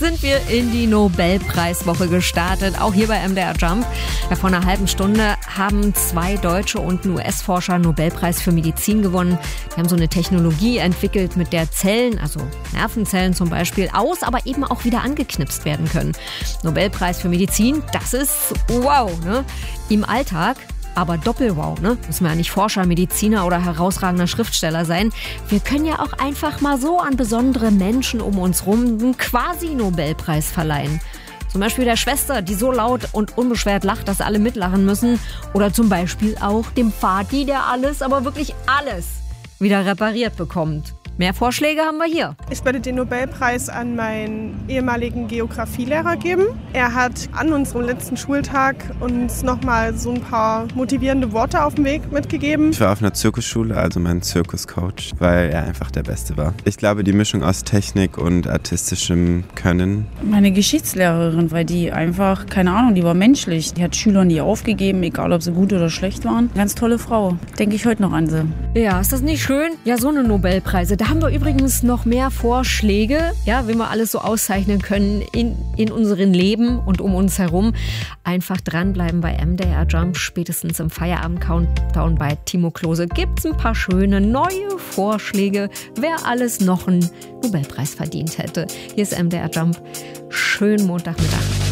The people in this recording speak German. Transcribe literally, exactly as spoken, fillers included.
sind wir in die Nobelpreiswoche gestartet, auch hier bei M D R Jump. Ja, vor einer halben Stunde haben zwei deutsche und ein U S-Forscher einen Nobelpreis für Medizin gewonnen. Die haben so eine Technologie entwickelt, mit der Zellen, also Nervenzellen zum Beispiel, aus, aber eben auch wieder angeknipst werden können. Nobelpreis für Medizin, das ist wow, ne? Im Alltag aber doppelwow, ne? Müssen wir ja nicht Forscher, Mediziner oder herausragender Schriftsteller sein. Wir können ja auch einfach mal so an besondere Menschen um uns rum einen Quasi-Nobelpreis verleihen. Zum Beispiel der Schwester, die so laut und unbeschwert lacht, dass alle mitlachen müssen. Oder zum Beispiel auch dem Vati, der alles, aber wirklich alles wieder repariert bekommt. Mehr Vorschläge haben wir hier. Ich werde den Nobelpreis an meinen ehemaligen Geografielehrer geben. Er hat an unserem letzten Schultag uns nochmal so ein paar motivierende Worte auf den Weg mitgegeben. Ich war auf einer Zirkusschule, also mein Zirkuscoach, weil er einfach der Beste war. Ich glaube, die Mischung aus Technik und artistischem Können. Meine Geschichtslehrerin, weil die einfach, keine Ahnung, die war menschlich. Die hat Schülern nie aufgegeben, egal ob sie gut oder schlecht waren. Ganz tolle Frau. Denke ich heute noch an sie. Ja, ist das nicht schön? Ja, so eine Nobelpreise. Da haben wir übrigens noch mehr Vorschläge, ja, wie wir alles so auszeichnen können in, in unserem Leben und um uns herum. Einfach dranbleiben bei M D R Jump. Spätestens im Feierabend-Countdown bei Timo Klose gibt es ein paar schöne neue Vorschläge, wer alles noch einen Nobelpreis verdient hätte. Hier ist M D R Jump. Schönen Montagmittag.